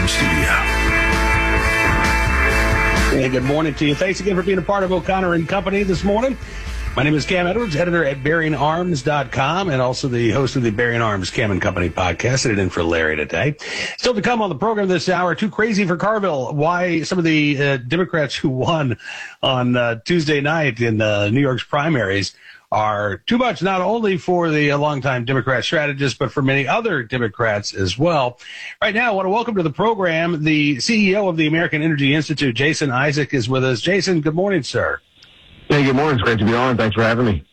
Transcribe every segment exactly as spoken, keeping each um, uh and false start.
Time studio. Hey, good morning to you. Thanks again for being a part of O'Connor and Company this morning. My name is Cam Edwards, editor at Bearing Arms dot com, and also the host of the Bearing Arms Cam and Company podcast. Sitting in for Larry today. Still to come on the program this hour, too crazy for Carville. Why some of the uh, Democrats who won on uh, Tuesday night in uh, New York's primaries are too much, not only for the uh, longtime Democrat strategist, but for many other Democrats as well. Right now, I want to welcome to the program the C E O of the American Energy Institute, Jason Isaac, is with us. Jason, good morning, sir. Hey, good morning. It's great to be on. Thanks for having me.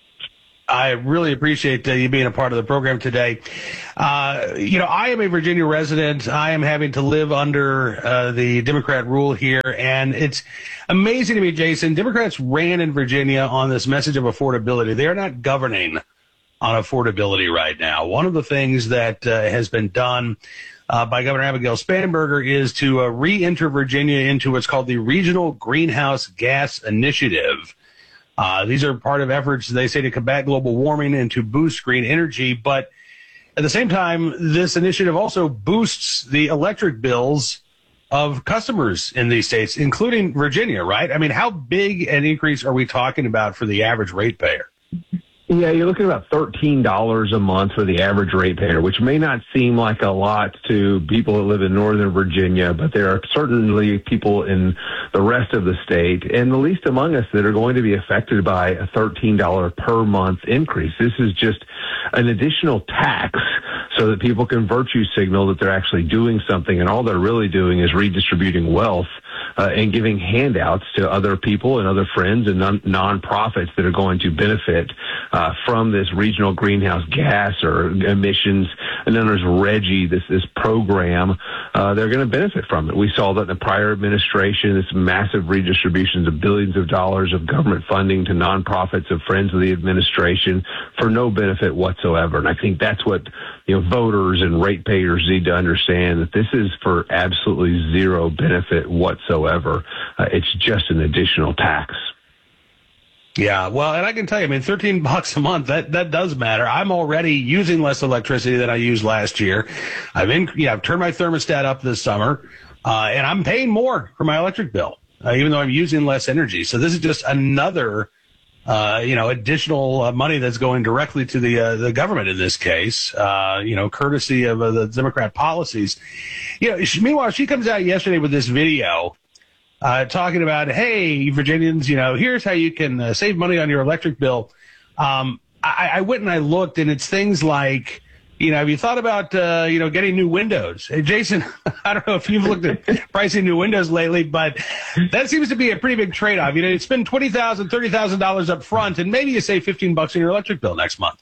I really appreciate uh, you being a part of the program today. Uh, you know, I am a Virginia resident. I am having to live under uh, the Democrat rule here, and it's amazing to me, Jason. Democrats ran in Virginia on this message of affordability. They are not governing on affordability right now. One of the things that uh, has been done uh, by Governor Abigail Spanberger is to uh, re-enter Virginia into what's called the Regional Greenhouse Gas Initiative. Uh, these are part of efforts, they say, to combat global warming and to boost green energy. But at the same time, this initiative also boosts the electric bills of customers in these states, including Virginia, right? I mean, how big an increase are we talking about for the average ratepayer? Yeah, you're looking at about thirteen dollars a month for the average ratepayer, which may not seem like a lot to people that live in Northern Virginia, but there are certainly people in the rest of the state, and the least among us, that are going to be affected by a thirteen dollars per month increase. This is just an additional tax so that people can virtue signal that they're actually doing something, and all they're really doing is redistributing wealth uh, and giving handouts to other people and other friends and non- nonprofits that are going to benefit uh, from this regional greenhouse gas or emissions. And then there's RGGI, this this program. Uh, they're going to benefit from it. We saw that in the prior administration, this massive redistributions of billions of dollars of government funding to nonprofits of friends of the administration for no benefit whatsoever. And I think that's what, you know, voters and ratepayers need to understand, that this is for absolutely zero benefit whatsoever. Uh, it's just an additional tax. Yeah, well, and I can tell you, I mean, thirteen bucks a month, that, that does matter. I'm already using less electricity than I used last year. I've in, yeah, I've turned my thermostat up this summer, uh, and I'm paying more for my electric bill, uh, even though I'm using less energy. So this is just another, uh, you know, additional uh, money that's going directly to the, uh, the government in this case, uh, you know, courtesy of uh, the Democrat policies. You know, she, meanwhile, she comes out yesterday with this video Uh, talking about, hey, Virginians, you know, here's how you can uh, save money on your electric bill. Um, I, I went and I looked, and it's things like, you know, have you thought about, uh, you know, getting new windows? Hey, Jason, I don't know if you've looked at pricing new windows lately, but that seems to be a pretty big trade-off. You know, you spend twenty thousand dollars, thirty thousand dollars up front, and maybe you save fifteen bucks on your electric bill next month.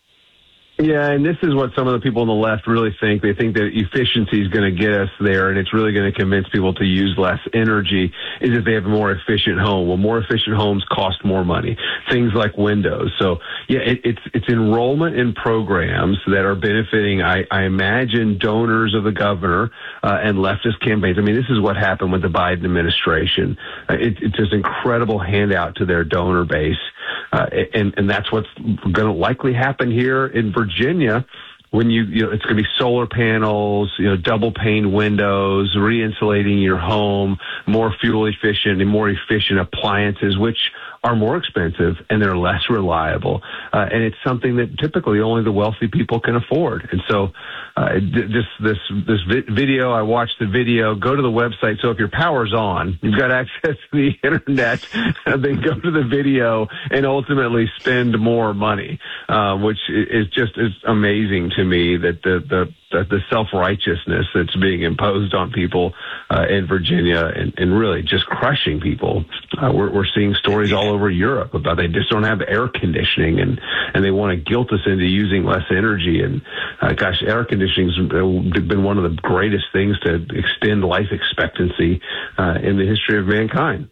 Yeah, and this is what some of the people on the left really think. They think that efficiency is going to get us there, and it's really going to convince people to use less energy, is if they have a more efficient home. Well, more efficient homes cost more money. Things like windows. So, yeah, it, it's it's enrollment in programs that are benefiting, I, I imagine, donors of the governor uh, and leftist campaigns. I mean, this is what happened with the Biden administration. Uh, it, it's just incredible handout to their donor base. Uh, and, and that's what's going to likely happen here in Virginia when you, you know, it's going to be solar panels, you know, double pane windows, re-insulating your home, more fuel efficient and more efficient appliances, which are more expensive and they're less reliable. Uh, and it's something that typically only the wealthy people can afford. And so, uh, this, this, this vi- video, I watched the video, go to the website. So if your power's on, you've got access to the internet, then go to the video and ultimately spend more money, uh, which is just is amazing to me that the, the, the, the self-righteousness that's being imposed on people, uh, in Virginia and, and really just crushing people. Uh, we're, we're seeing stories all over Europe about they just don't have air conditioning and, and they want to guilt us into using less energy. And, uh, gosh, air conditioning's been one of the greatest things to extend life expectancy, uh, in the history of mankind.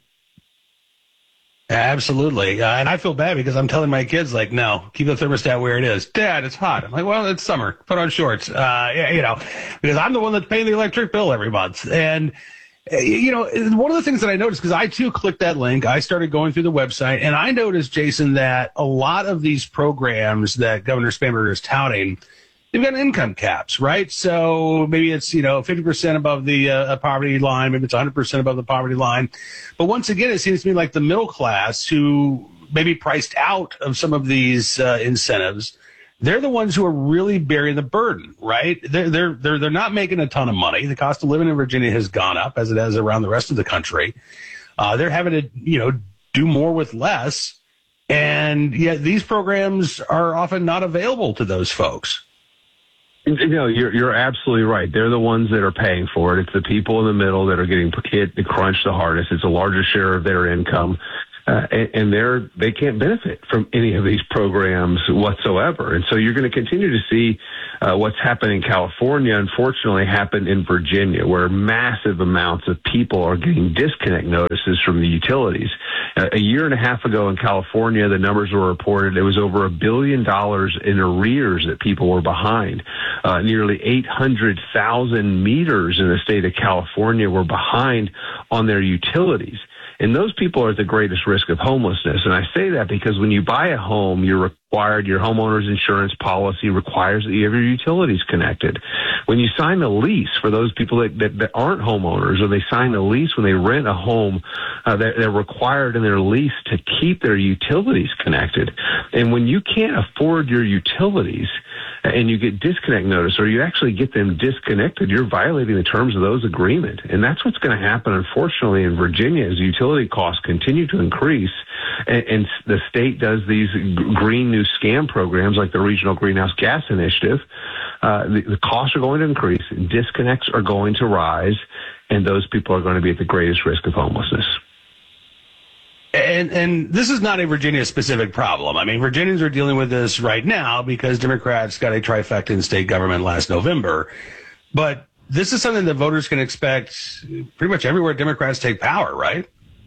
Absolutely. Uh, and I feel bad because I'm telling my kids, like, no, keep the thermostat where it is. Dad, it's hot. I'm like, well, it's summer. Put on shorts. Uh, you know, because I'm the one that's paying the electric bill every month. And, you know, one of the things that I noticed, because I too clicked that link, I started going through the website, and I noticed, Jason, that a lot of these programs that Governor Spanberger is touting they've got income caps, right? So maybe it's, you know, fifty percent above the uh, poverty line, maybe it's one hundred percent above the poverty line. But once again, it seems to me like the middle class who maybe priced out of some of these uh, incentives, they're the ones who are really bearing the burden, right? They're, they're, they're, they're not making a ton of money. The cost of living in Virginia has gone up as it has around the rest of the country. Uh, they're having to, you know, do more with less. And yet these programs are often not available to those folks. You know, you're, you're absolutely right. They're the ones that are paying for it. It's the people in the middle that are getting hit and crunched the hardest. It's a larger share of their income. Uh, and, and they're, they can't benefit from any of these programs whatsoever. And so you're going to continue to see uh, what's happened in California, unfortunately, happen in Virginia, where massive amounts of people are getting disconnect notices from the utilities. Uh, a year and a half ago in California, the numbers were reported, it was over a billion dollars in arrears that people were behind. Uh, nearly eight hundred thousand meters in the state of California were behind on their utilities. And those people are at the greatest risk of homelessness. And I say that because when you buy a home, you're required, your homeowner's insurance policy requires that you have your utilities connected. When you sign a lease, for those people that, that, that aren't homeowners, or they sign a lease when they rent a home, uh, they're, they're required in their lease to keep their utilities connected. And when you can't afford your utilities, and you get disconnect notice, or you actually get them disconnected, you're violating the terms of those agreement. And that's what's going to happen, unfortunately, in Virginia as utility costs continue to increase. And, and the state does these green new scam programs like the Regional Greenhouse Gas Initiative. Uh, the, the costs are going to increase, disconnects are going to rise, and those people are going to be at the greatest risk of homelessness. And and this is not a Virginia-specific problem. I mean, Virginians are dealing with this right now because Democrats got a trifecta in state government last November. But this is something that voters can expect pretty much everywhere Democrats take power, right?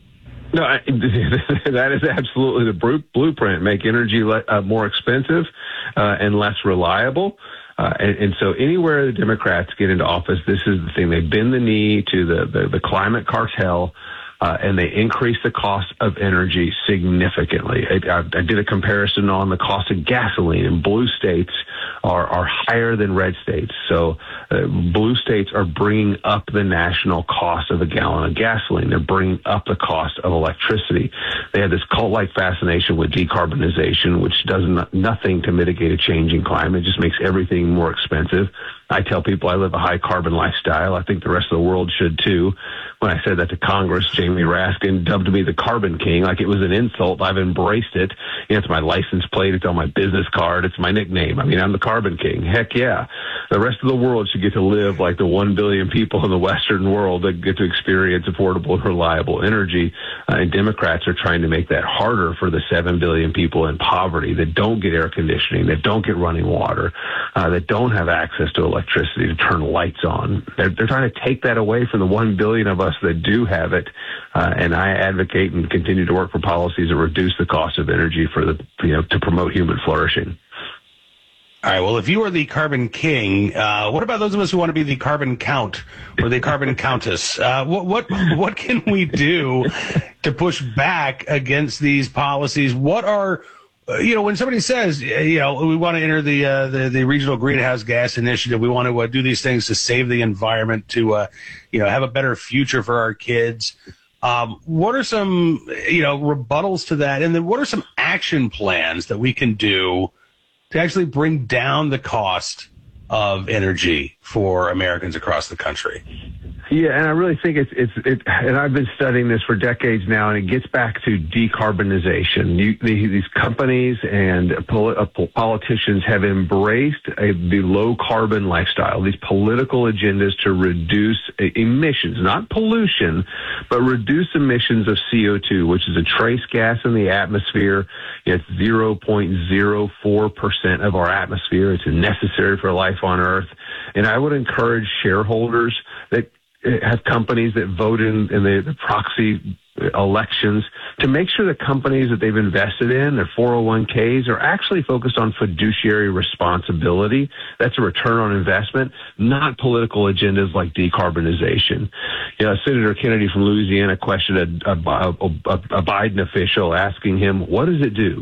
No, I, that is absolutely the blueprint. Make energy le- uh, more expensive uh, and less reliable. Uh, and, and so anywhere the Democrats get into office, this is the thing. They bend the knee to the, the, the climate cartel. Uh, and they increase the cost of energy significantly. I, I, I did a comparison on the cost of gasoline, and blue states are, are higher than red states. So uh, blue states are bringing up the national cost of a gallon of gasoline. They're bringing up the cost of electricity. They have this cult-like fascination with decarbonization, which does not, nothing to mitigate a changing climate. It just makes everything more expensive. I tell people I live a high-carbon lifestyle. I think the rest of the world should, too. When I said that to Congress, Jamie Raskin dubbed me the carbon king like it was an insult. I've embraced it. You know, it's my license plate. It's on my business card. It's my nickname. I mean, I'm the carbon king. Heck yeah. The rest of the world should get to live like the one billion people in the Western world that get to experience affordable and reliable energy. Uh, and Democrats are trying to make that harder for the seven billion people in poverty that don't get air conditioning, that don't get running water, uh, that don't have access to electricity to turn lights on. They're, they're trying to take that away from the one billion of us that do have it. Uh, and I advocate and continue to work for policies that reduce the cost of energy for the, you know, to promote human flourishing. All right. Well, if you are the carbon king, uh, what about those of us who want to be the carbon count or the carbon countess? Uh, what, what, what can we do to push back against these policies? What are, uh, you know, when somebody says, you know, we want to enter the, uh, the, the regional greenhouse gas initiative, we want to uh, do these things to save the environment, to, uh, you know, have a better future for our kids. Um, what are some, you know, rebuttals to that? And then what are some action plans that we can do to actually bring down the cost of energy for Americans across the country? Yeah, and I really think it's, it's, it, and I've been studying this for decades now, and it gets back to decarbonization. You, the, these companies and pol- uh, politicians have embraced a, the low carbon lifestyle, these political agendas to reduce uh, emissions, not pollution, but reduce emissions of C O two, which is a trace gas in the atmosphere. It's zero point zero four percent of our atmosphere. It's necessary for life on Earth. And I would encourage shareholders that have companies that vote in, in the, the proxy elections to make sure the companies that they've invested in, their four oh one k's, are actually focused on fiduciary responsibility. That's a return on investment, not political agendas like decarbonization. You know, Senator Kennedy from Louisiana questioned a, a, a, a Biden official, asking him, what does it do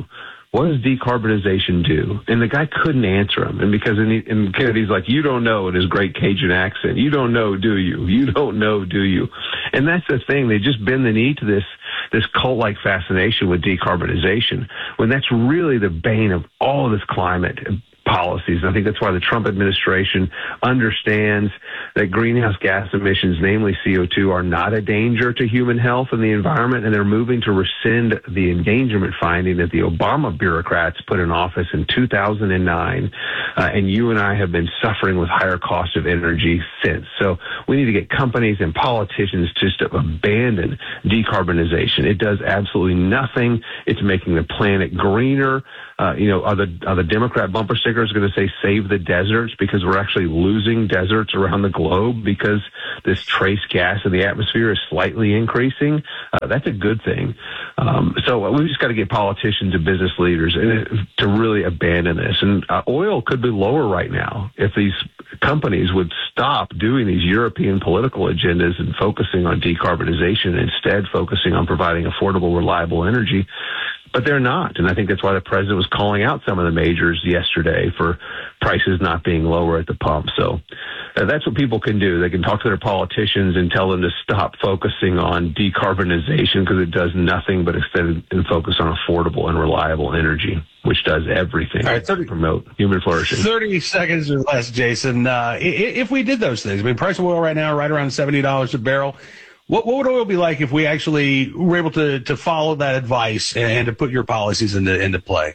what does decarbonization do? And the guy couldn't answer him. And because and, he, and Kennedy's like, you don't know in his great Cajun accent. You don't know, do you? You don't know, do you? And that's the thing. They just bend the knee to this, this cult-like fascination with decarbonization, when that's really the bane of all of this climate policies. And I think that's why the Trump administration understands that greenhouse gas emissions, namely C O two, are not a danger to human health and the environment, and they're moving to rescind the endangerment finding that the Obama bureaucrats put in office in two thousand nine. Uh, and you and I have been suffering with higher costs of energy since. So we need to get companies and politicians just to abandon decarbonization. It does absolutely nothing. It's making the planet greener. Uh, you know, are the, are the Democrat bumper stickers going to say save the deserts, because we're actually losing deserts around the globe because this trace gas in the atmosphere is slightly increasing? Uh, that's a good thing. Um, so we've just got to get politicians and business leaders to really abandon this. And uh, oil could be lower right now if these companies would stop doing these European political agendas and focusing on decarbonization and instead focusing on providing affordable, reliable energy. But they're not. And I think that's why the president was calling out some of the majors yesterday for prices not being lower at the pump. So uh, that's what people can do. They can talk to their politicians and tell them to stop focusing on decarbonization, because it does nothing but instead and focus on affordable and reliable energy, which does everything All right, thirty, to promote human flourishing. thirty seconds or less, Jason. Uh, if we did those things, I mean, price of oil right now, right around seventy dollars a barrel. What, what would oil be like if we actually were able to, to follow that advice and to put your policies into, into play?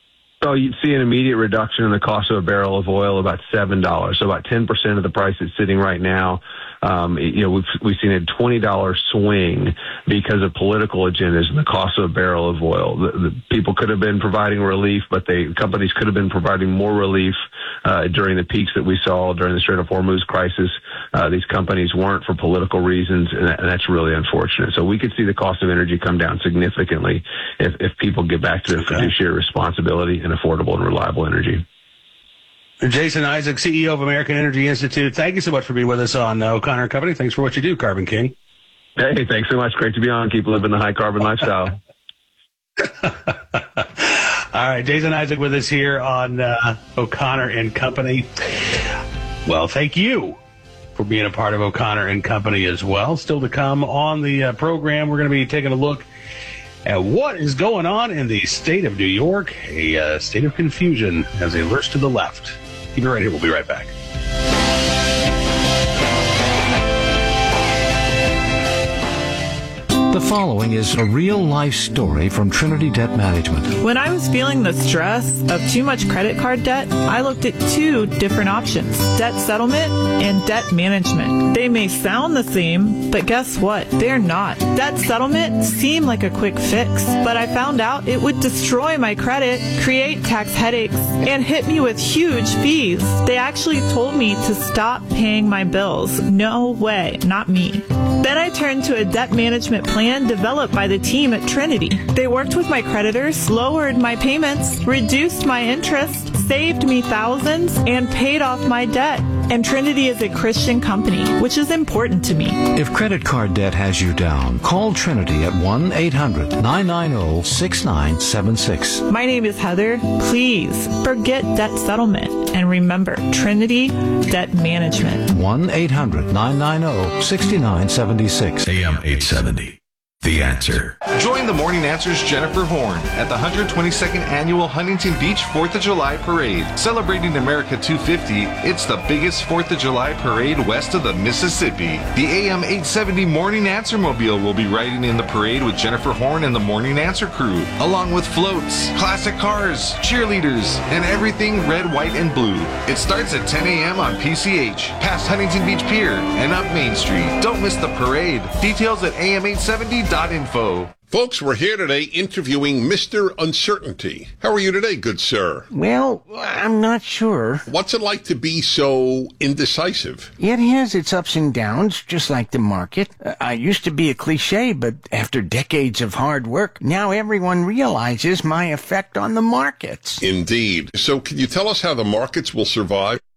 So you'd see an immediate reduction in the cost of a barrel of oil, about seven dollars. So about ten percent of the price it's sitting right now. Um, you know, we've, we've seen a twenty dollars swing because of political agendas and the cost of a barrel of oil. The, the people could have been providing relief, but they, companies could have been providing more relief uh, during the peaks that we saw during the Strait of Hormuz crisis. Uh, these companies weren't for political reasons, and, that, and that's really unfortunate. So we could see the cost of energy come down significantly if, if people get back to their okay. fiduciary responsibility and affordable and reliable energy. Jason Isaac, C E O of American Energy Institute, thank you so much for being with us on uh, O'Connor and Company. Thanks for what you do, Carbon King. Hey, thanks so much. Great to be on. Keep living the high carbon lifestyle. All right, Jason Isaac with us here on uh, O'Connor and Company. Well, thank you for being a part of O'Connor and Company as well. Still to come on the uh, program, we're going to be taking a look at what is going on in the state of New York, a uh, state of confusion as they lurch to the left. Keep it right here. We'll be right back. The following is a real-life story from Trinity Debt Management. When I was feeling the stress of too much credit card debt, I looked at two different options: debt settlement and debt management. They may sound the same, but guess what? They're not. Debt settlement seemed like a quick fix, but I found out it would destroy my credit, create tax headaches, and hit me with huge fees. They actually told me to stop paying my bills. No way, not me. Then I turned to a debt management plan developed by the team at Trinity. They worked with my creditors, lowered my payments, reduced my interest, saved me thousands, and paid off my debt. And Trinity is a Christian company, which is important to me. If credit card debt has you down, call Trinity at one eight hundred nine nine zero six nine seven six. My name is Heather. Please forget debt settlement and remember Trinity Debt Management. one eight hundred nine nine zero six nine seven six. A M eight seventy. The Answer. Join the Morning Answer's Jennifer Horn at the one hundred twenty-second Annual Huntington Beach fourth of July Parade. Celebrating America two fifty, it's the biggest fourth of July parade west of the Mississippi. The A M eight seventy Morning Answer Mobile will be riding in the parade with Jennifer Horn and the Morning Answer crew, along with floats, classic cars, cheerleaders, and everything red, white, and blue. It starts at ten a.m. on P C H, past Huntington Beach Pier, and up Main Street. Don't miss the parade. Details at A M eight seventy dot info. Folks, we're here today interviewing Mister Uncertainty. How are you today, good sir? Well, I'm not sure. What's it like to be so indecisive? It has its ups and downs, just like the market. Uh, I used to be a cliche, but after decades of hard work, now everyone realizes my effect on the markets. Indeed. So can you tell us how the markets will survive?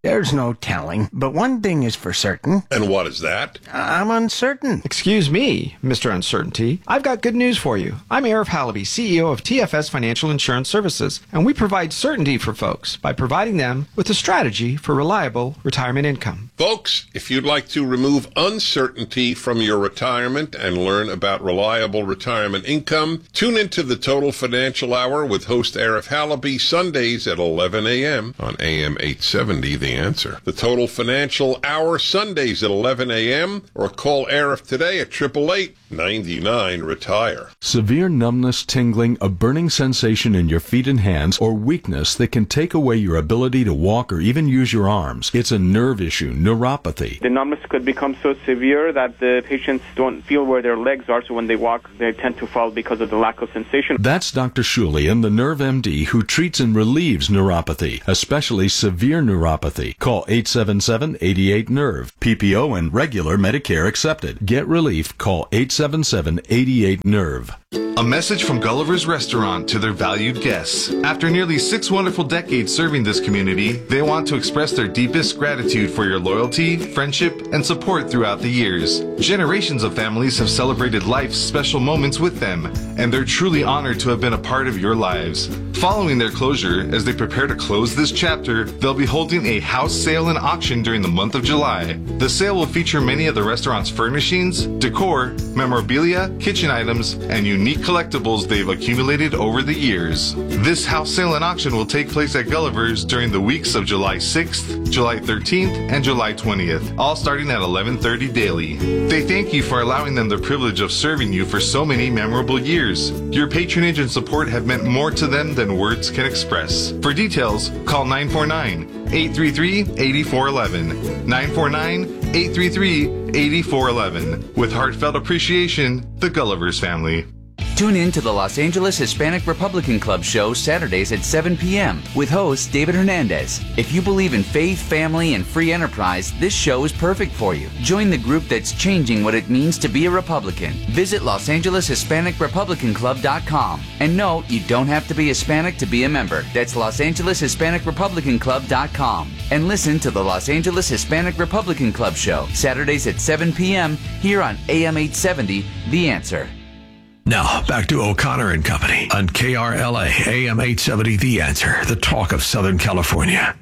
There's no telling, but one thing is for certain. And what is that? I'm uncertain. Excuse me, Mister Uncertainty. I've got good news for you. I'm Arif Halaby, C E O of T F S Financial Insurance Services, and we provide certainty for folks by providing them with a strategy for reliable retirement income. Folks, if you'd like to remove uncertainty from your retirement and learn about reliable retirement income, tune into the Total Financial Hour with host Arif Halaby Sundays at eleven a.m. on A M eight seventy, The Answer. The Total Financial Hour Sundays at eleven a.m. or call Arif today at eight eight eight, nine nine, retire. Severe numbness, tingling, a burning sensation in your feet and hands, or weakness that can take away your ability to walk or even use your arms. It's a nerve issue, neuropathy. The numbness could become so severe that the patients don't feel where their legs are, so when they walk, they tend to fall because of the lack of sensation. That's Doctor Shulian, the Nerve M D, who treats and relieves neuropathy, especially severe neuropathy. Call eight seven seven, eight eight, nerve. P P O and regular Medicare accepted. Get relief. Call eight seven seven, eight eight, nerve. A message from Gulliver's Restaurant to their valued guests. After nearly six wonderful decades serving this community, they want to express their deepest gratitude for your loyalty, friendship, and support throughout the years. Generations of families have celebrated life's special moments with them, and they're truly honored to have been a part of your lives. Following their closure, as they prepare to close this chapter, they'll be holding a house sale and auction during the month of July. The sale will feature many of the restaurant's furnishings, decor, memorabilia, kitchen items, and unique collectibles they've accumulated over the years. This house sale and auction will take place at Gulliver's during the weeks of July sixth, July thirteenth, and July twentieth, all starting at eleven thirty daily. They thank you for allowing them the privilege of serving you for so many memorable years. Your patronage and support have meant more to them than words can express. For details, call nine four nine, eight three three, eight four one one, nine four nine, eight three three, eight four one one. With heartfelt appreciation, the Gulliver's family. Tune in to the Los Angeles Hispanic Republican Club show Saturdays at seven p.m. with host David Hernandez. If you believe in faith, family, and free enterprise, this show is perfect for you. Join the group that's changing what it means to be a Republican. Visit Los Angeles Hispanic Republican Club dot com. And no, you don't have to be Hispanic to be a member. That's Los Angeles Hispanic Republican Club dot com. And listen to the Los Angeles Hispanic Republican Club show Saturdays at seven p.m. here on A M eight seventy, The Answer. Now, back to O'Connor and Company on K R L A, A M eight seventy, The Answer, the talk of Southern California.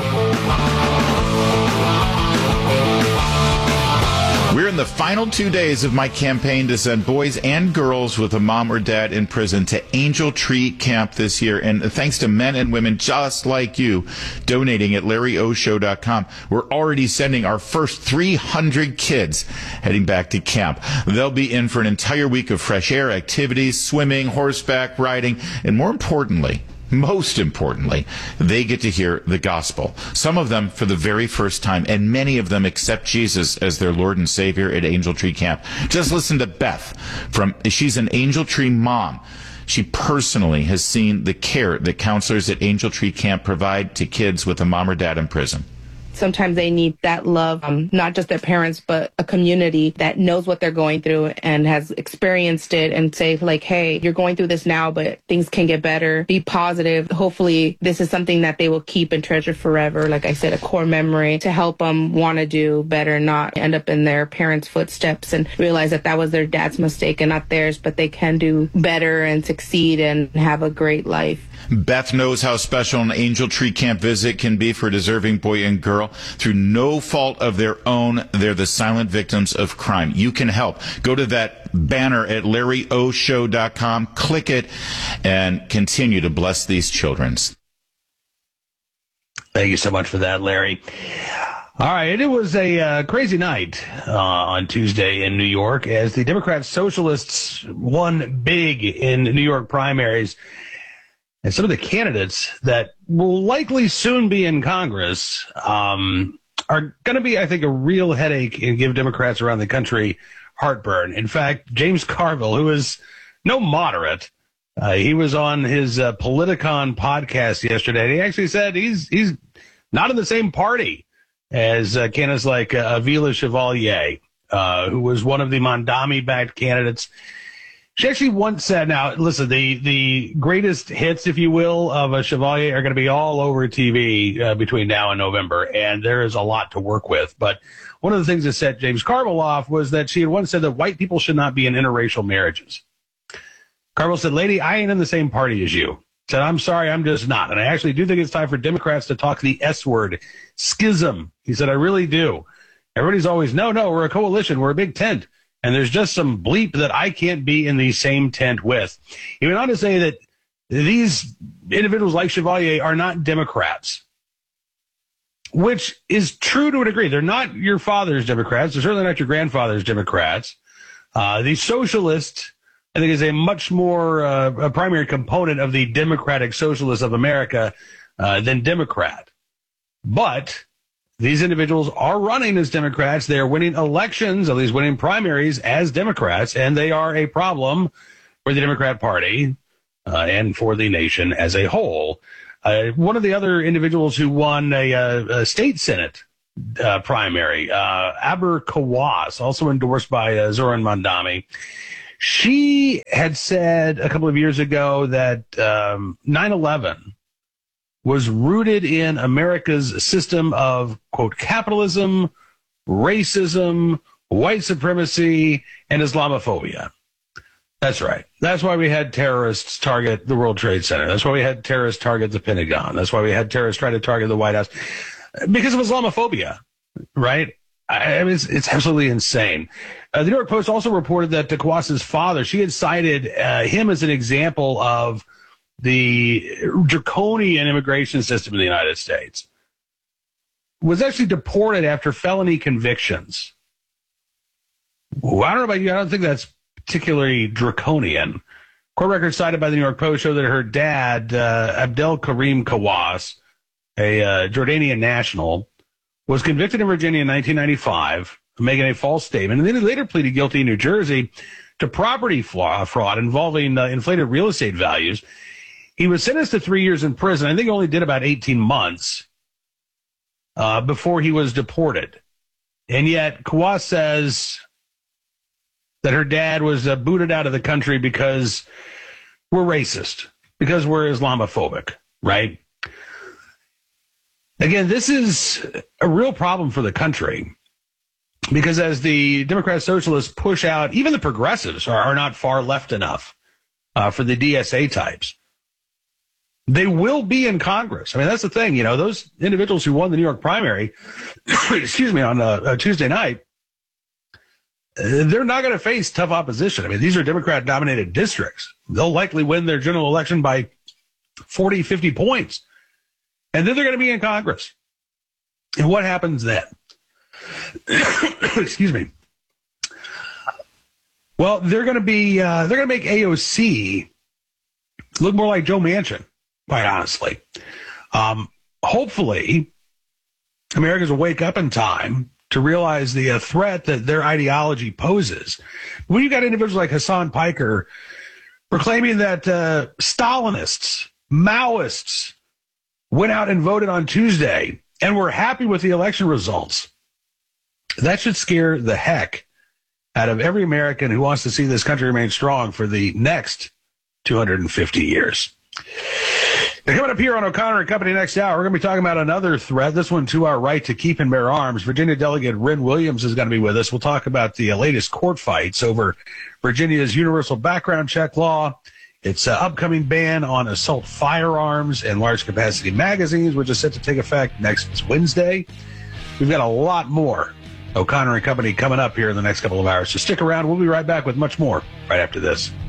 We're in the final two days of my campaign to send boys and girls with a mom or dad in prison to Angel Tree Camp this year. And thanks to men and women just like you donating at Larry O Show dot com, we're already sending our first three hundred kids heading back to camp. They'll be in for an entire week of fresh air activities, swimming, horseback riding, and more importantly, Most importantly, they get to hear the gospel. Some of them for the very first time, and many of them accept Jesus as their Lord and Savior at Angel Tree Camp. Just listen to Beth. From she's an Angel Tree mom. She personally has seen the care that counselors at Angel Tree Camp provide to kids with a mom or dad in prison. Sometimes they need that love, um, not just their parents, but a community that knows what they're going through and has experienced it and say, like, hey, you're going through this now, but things can get better. Be positive. Hopefully this is something that they will keep and treasure forever. Like I said, a core memory to help them want to do better, not end up in their parents' footsteps and realize that that was their dad's mistake and not theirs, but they can do better and succeed and have a great life. Beth knows how special an Angel Tree Camp visit can be for a deserving boy and girl. Through no fault of their own, they're the silent victims of crime. You can help. Go to that banner at Larry O Show dot com, click it, and continue to bless these children. Thank you so much for that, Larry. All right, it was a uh, crazy night uh, on Tuesday in New York as the Democrat Socialists won big in New York primaries. And some of the candidates that will likely soon be in Congress um, are going to be, I think, a real headache and give Democrats around the country heartburn. In fact, James Carville, who is no moderate, uh, he was on his uh, Politicon podcast yesterday. And he actually said he's he's not in the same party as uh, candidates like uh, Avila Chevalier, uh, who was one of the Mondami-backed candidates. She actually once said, now, listen, the, the greatest hits, if you will, of a Chevalier are going to be all over T V uh, between now and November, and there is a lot to work with. But one of the things that set James Carville off was that she had once said that white people should not be in interracial marriages. Carville said, lady, I ain't in the same party as you. Said, I'm sorry, I'm just not. And I actually do think it's time for Democrats to talk the S word, schism. He said, I really do. Everybody's always, no, no, we're a coalition, we're a big tent. And there's just some bleep that I can't be in the same tent with. He went on to say that these individuals like Chevalier are not Democrats, which is true to a degree. They're not your father's Democrats. They're certainly not your grandfather's Democrats. Uh, the socialist, I think, is a much more uh, a primary component of the Democratic Socialists of America uh, than Democrat. But these individuals are running as Democrats. They are winning elections, at least winning primaries as Democrats, and they are a problem for the Democrat Party uh, and for the nation as a whole. Uh, one of the other individuals who won a, a, a state Senate uh, primary, uh, Aber Kawas, also endorsed by uh, Zoran Mandami, she had said a couple of years ago that um, nine eleven was rooted in America's system of, quote, capitalism, racism, white supremacy, and Islamophobia. That's right. That's why we had terrorists target the World Trade Center. That's why we had terrorists target the Pentagon. That's why we had terrorists try to target the White House. Because of Islamophobia, right? I mean, it's, it's absolutely insane. Uh, the New York Post also reported that Kawas's father, she had cited uh, him as an example of the draconian immigration system in the United States, was actually deported after felony convictions. Well, I don't know about you. I don't think that's particularly draconian. Court records cited by the New York Post show that her dad, uh, Abdel Karim Kawas, a uh, Jordanian national, was convicted in Virginia in nineteen ninety-five of making a false statement, and then he later pleaded guilty in New Jersey to property fraud involving uh, inflated real estate values. He was sentenced to three years in prison. I think he only did about eighteen months uh, before he was deported. And yet Kawas says that her dad was uh, booted out of the country because we're racist, because we're Islamophobic, right? Again, this is a real problem for the country because as the Democrat Socialists push out, even the progressives are, are not far left enough uh, for the D S A types. They will be in Congress. I mean, that's the thing. You know, those individuals who won the New York primary, excuse me, on a, a Tuesday night, uh, they're not going to face tough opposition. I mean, these are Democrat-dominated districts. They'll likely win their general election by forty, fifty points. And then they're going to be in Congress. And what happens then? Excuse me. Well, they're going to be, uh, they're going to make A O C look more like Joe Manchin. Quite honestly. Um, hopefully, Americans will wake up in time to realize the uh, threat that their ideology poses. When you got individuals like Hassan Piker proclaiming that uh, Stalinists, Maoists went out and voted on Tuesday and were happy with the election results, that should scare the heck out of every American who wants to see this country remain strong for the next two hundred fifty years. Now, coming up here on O'Connor and Company next hour, we're going to be talking about another threat, this one to our right to keep and bear arms. Virginia Delegate Ren Williams is going to be with us. We'll talk about the uh, latest court fights over Virginia's universal background check law, its uh, upcoming ban on assault firearms and large capacity magazines, which is set to take effect next Wednesday. We've got a lot more O'Connor and Company coming up here in the next couple of hours. So stick around. We'll be right back with much more right after this.